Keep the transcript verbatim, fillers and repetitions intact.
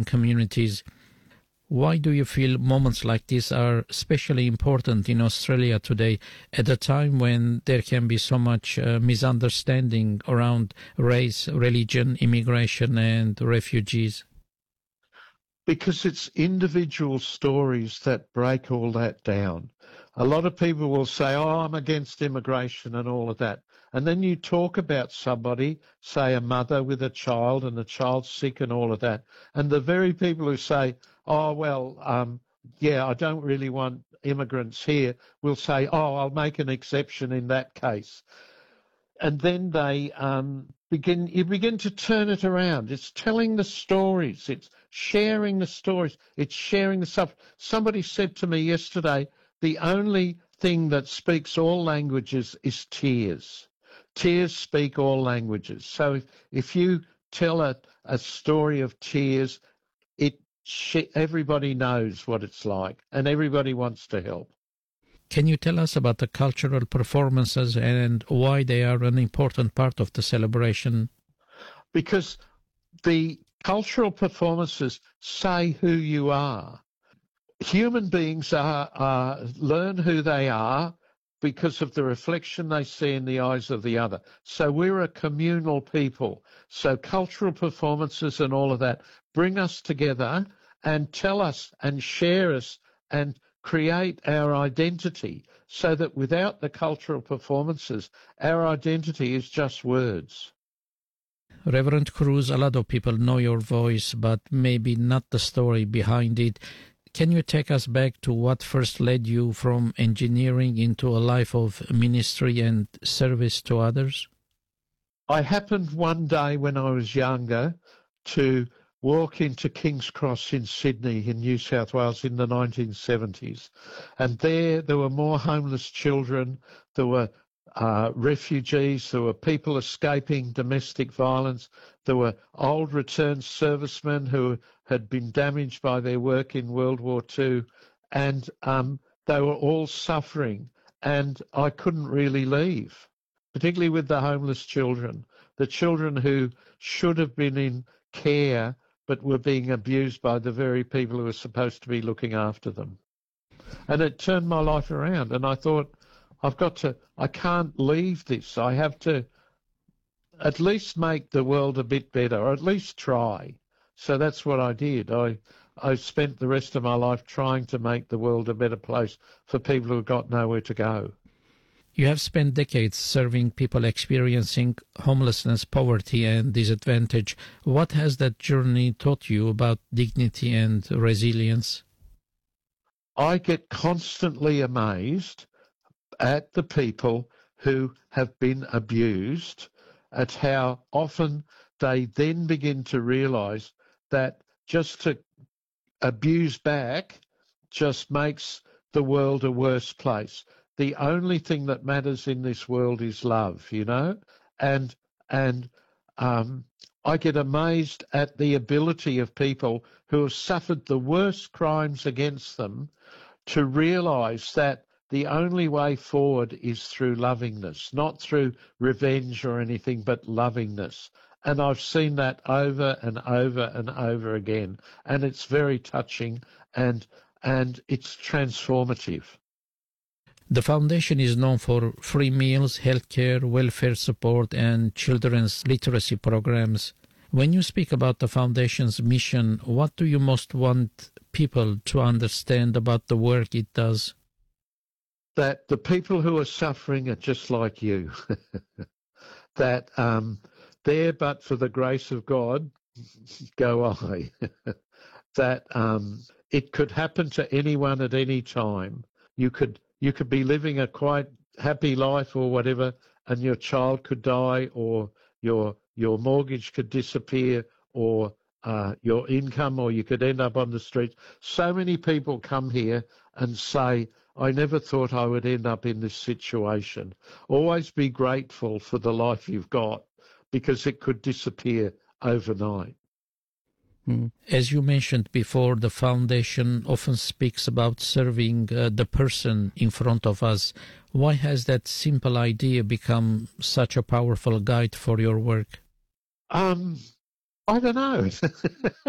communities. Why do you feel moments like this are especially important in Australia today, at a time when there can be so much uh, misunderstanding around race, religion, immigration, and refugees? Because it's individual stories that break all that down. A lot of people will say, oh, I'm against immigration and all of that. And then you talk about somebody, say a mother with a child and the child's sick and all of that. And the very people who say, oh, well, um, yeah, I don't really want immigrants here, will say, oh, I'll make an exception in that case. And then they um, begin, you begin to turn it around. It's telling the stories. It's sharing the stories. It's sharing the stuff. Somebody said to me yesterday, the only thing that speaks all languages is tears. Tears speak all languages. So if, if you tell a, a story of tears, it everybody knows what it's like and everybody wants to help. Can you tell us about the cultural performances and why they are an important part of the celebration? Because the cultural performances say who you are. Human beings are, are learn who they are because of the reflection they see in the eyes of the other. So we're a communal people. So cultural performances and all of that bring us together and tell us and share us and create our identity, so that without the cultural performances, our identity is just words. Reverend Cruz, a lot of people know your voice, but maybe not the story behind it. Can you take us back to what first led you from engineering into a life of ministry and service to others? I happened one day when I was younger to walk into King's Cross in Sydney in New South Wales in the nineteen seventies. And there, there were more homeless children, there were uh, refugees, there were people escaping domestic violence, there were old returned servicemen who had been damaged by their work in World War Two, and um, they were all suffering, and I couldn't really leave, particularly with the homeless children, the children who should have been in care but were being abused by the very people who were supposed to be looking after them. And it turned my life around, and I thought, I've got to, I can't leave this. I have to at least make the world a bit better, or at least try. So that's what I did. I, I spent the rest of my life trying to make the world a better place for people who got nowhere to go. You have spent decades serving people experiencing homelessness, poverty, and disadvantage. What has that journey taught you about dignity and resilience? I get constantly amazed at the people who have been abused, at how often they then begin to realise that just to abuse back just makes the world a worse place. The only thing that matters in this world is love, you know, and and um, I get amazed at the ability of people who have suffered the worst crimes against them to realise that the only way forward is through lovingness, not through revenge or anything, but lovingness. And I've seen that over and over and over again, and it's very touching and and it's transformative. The foundation is known for free meals, healthcare, welfare support, and children's literacy programs. When you speak about the foundation's mission, what do you most want people to understand about the work it does? That the people who are suffering are just like you. That um, there, but for the grace of God, go I. That um, it could happen to anyone at any time. You could you could be living a quite happy life or whatever, and your child could die, or your your mortgage could disappear, or uh, your income, or you could end up on the streets. So many people come here and say, I never thought I would end up in this situation. Always be grateful for the life you've got, because it could disappear overnight. As you mentioned before, the foundation often speaks about serving uh, the person in front of us. Why has that simple idea become such a powerful guide for your work? Um, I don't know.